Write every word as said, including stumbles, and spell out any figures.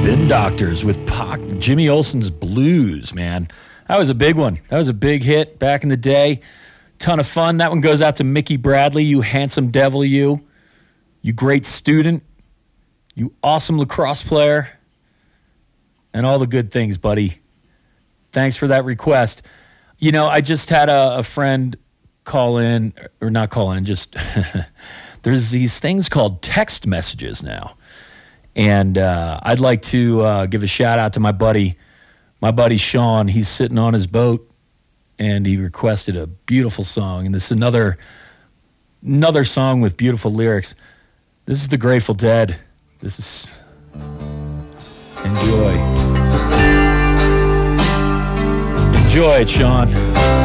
Spin Doctors with Pac, Jimmy Olsen's Blues, man. That was a big one. That was a big hit back in the day. Ton of fun. That one goes out to Mickey Bradley, you handsome devil, you. You great student. You awesome lacrosse player. And all the good things, buddy. Thanks for that request. You know, I just had a, a friend call in, or not call in, just there's these things called text messages now. And uh, I'd like to uh, give a shout out to my buddy, my buddy Sean. He's sitting on his boat, and he requested a beautiful song. And this is another, another song with beautiful lyrics. This is the Grateful Dead. This is enjoy. Enjoy it, Sean.